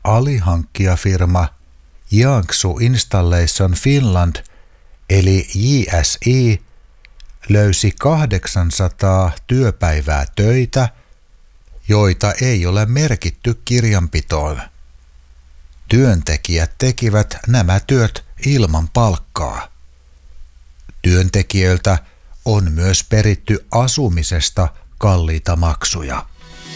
alihankkijafirma Jiangsu Installation Finland eli JSI löysi 800 työpäivää töitä, joita ei ole merkitty kirjanpitoon. Työntekijät tekivät nämä työt ilman palkkaa. Työntekijöiltä on myös peritty asumisesta kalliita maksuja.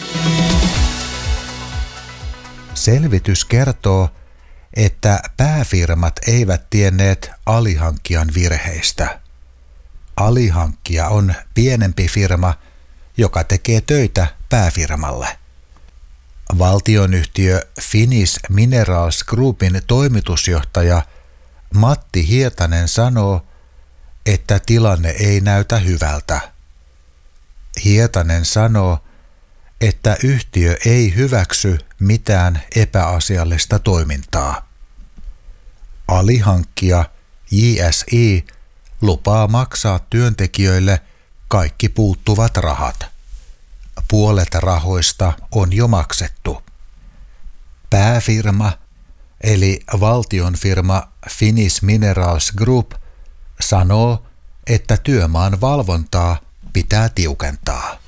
Selvitys kertoo, että pääfirmat eivät tienneet alihankkijan virheistä. Alihankkija on pienempi firma, joka tekee töitä pääfirmalle. Valtionyhtiö Finnish Minerals Groupin toimitusjohtaja Matti Hietanen sanoo, että tilanne ei näytä hyvältä. Hietanen sanoo, että yhtiö ei hyväksy mitään epäasiallista toimintaa. Alihankkija JSI lupaa maksaa työntekijöille kaikki puuttuvat rahat. Puolet rahoista on jo maksettu. Pääfirma eli valtionfirma Finnish Minerals Group sanoo, että työmaan valvontaa pitää tiukentaa.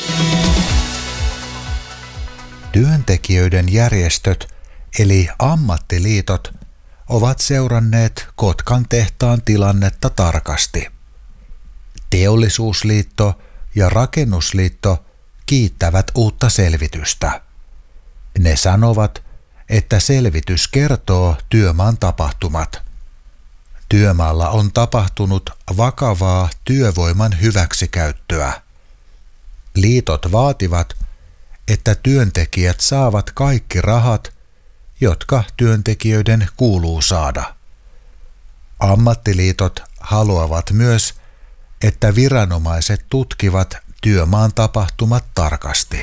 Työntekijöiden järjestöt eli ammattiliitot ovat seuranneet Kotkan tehtaan tilannetta tarkasti. Teollisuusliitto ja Rakennusliitto kiittävät uutta selvitystä. Ne sanovat, että selvitys kertoo työmaan tapahtumat. Työmaalla on tapahtunut vakavaa työvoiman hyväksikäyttöä. Liitot vaativat, että työntekijät saavat kaikki rahat, jotka työntekijöiden kuuluu saada. Ammattiliitot haluavat myös, että viranomaiset tutkivat työmaan tapahtumat tarkasti.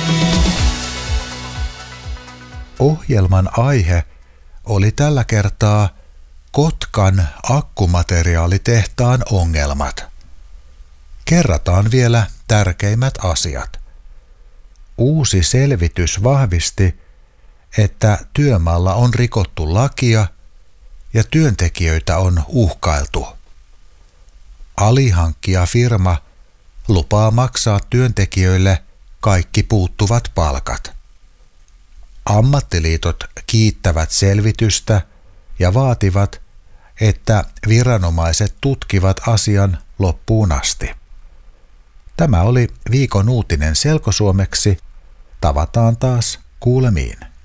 Ohjelman aihe oli tällä kertaa Kotkan akkumateriaalitehtaan ongelmat. Kerrataan vielä tärkeimmät asiat. Uusi selvitys vahvisti, että työmaalla on rikottu lakia ja työntekijöitä on uhkailtu. Alihankkijafirma lupaa maksaa työntekijöille kaikki puuttuvat palkat. Ammattiliitot kiittävät selvitystä ja vaativat, että viranomaiset tutkivat asian loppuun asti. Tämä oli viikon uutinen selkosuomeksi. Tavataan taas kuulemiin.